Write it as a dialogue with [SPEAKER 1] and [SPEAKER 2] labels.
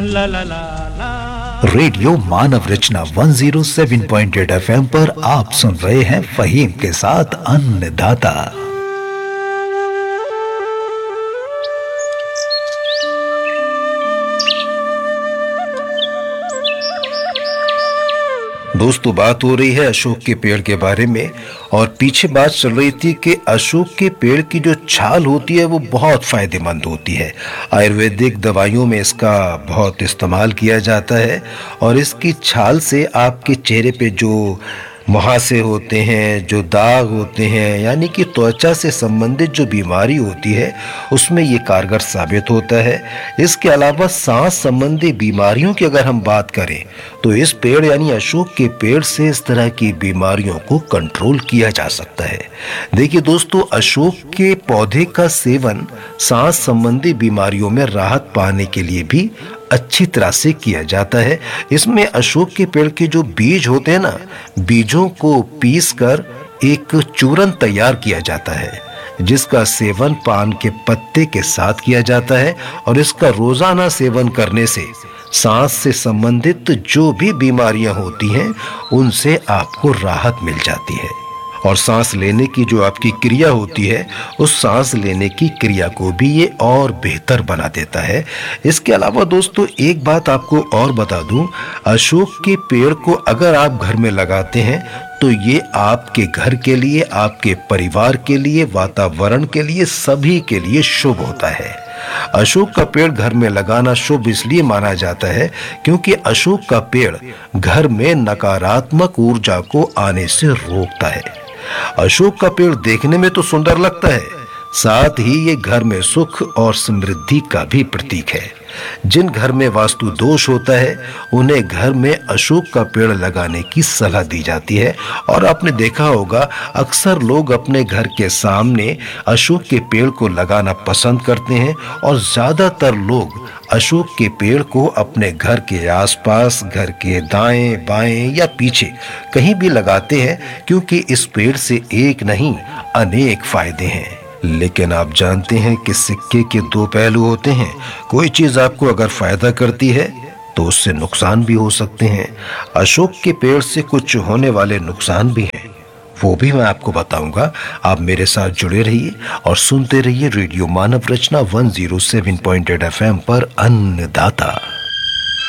[SPEAKER 1] ला ला ला ला।
[SPEAKER 2] Radio मानव रचना 107.8 FM पर आप सुन रहे हैं फहीम के साथ अन्नदाता। दोस्तों, बात हो रही है अशोक के पेड़ के बारे में और पीछे बात चल रही थी कि अशोक के पेड़ की जो छाल होती है वो बहुत फायदेमंद होती है। आयुर्वेदिक दवाइयों में इसका बहुत इस्तेमाल किया जाता है और इसकी छाल से आपके चेहरे पे जो मुहासे होते हैं, जो दाग होते हैं, यानी कि त्वचा से संबंधित जो बीमारी होती है उसमें ये कारगर साबित होता है। इसके अलावा सांस संबंधी बीमारियों की अगर हम बात करें तो इस पेड़ यानी अशोक के पेड़ से इस तरह की बीमारियों को कंट्रोल किया जा सकता है। देखिए दोस्तों, अशोक के पौधे का सेवन सांस संबंधी बीमारियों में राहत पाने के लिए भी अच्छी तरह से किया जाता है। इसमें अशोक के पेड़ के जो बीज होते हैं ना, बीजों को पीसकर एक चूरन तैयार किया जाता है जिसका सेवन पान के पत्ते के साथ किया जाता है और इसका रोजाना सेवन करने से सांस से संबंधित जो भी बीमारियां होती हैं उनसे आपको राहत मिल जाती है और सांस लेने की जो आपकी क्रिया होती है उस सांस लेने की क्रिया को भी ये और बेहतर बना देता है। इसके अलावा दोस्तों, एक बात आपको और बता दूं, अशोक के पेड़ को अगर आप घर में लगाते हैं तो ये आपके घर के लिए, आपके परिवार के लिए, वातावरण के लिए, सभी के लिए शुभ होता है। अशोक का पेड़ घर में लगाना शुभ इसलिए माना जाता है क्योंकि अशोक का पेड़ घर में नकारात्मक ऊर्जा को आने से रोकता है। अशोक का पेड़ देखने में तो सुंदर लगता है, साथ ही ये घर में सुख और समृद्धि का भी प्रतीक है। जिन घर में वास्तु दोष होता है उन्हें घर में अशोक का पेड़ लगाने की सलाह दी जाती है और आपने देखा होगा अक्सर लोग अपने घर के सामने अशोक के पेड़ को लगाना पसंद करते हैं और ज्यादातर लोग अशोक के पेड़ को अपने घर के आसपास, घर के दाएं बाएं या पीछे कहीं भी लगाते हैं क्योंकि इस पेड़ से एक नहीं अनेक फायदे हैं। लेकिन आप जानते हैं कि सिक्के के दो पहलू होते हैं। कोई चीज आपको अगर फायदा करती है तो उससे नुकसान भी हो सकते हैं। अशोक के पेड़ से कुछ होने वाले नुकसान भी हैं, वो भी मैं आपको बताऊंगा। आप मेरे साथ जुड़े रहिए और सुनते रहिए रेडियो मानव रचना 107.8 FM पर अन्नदाता।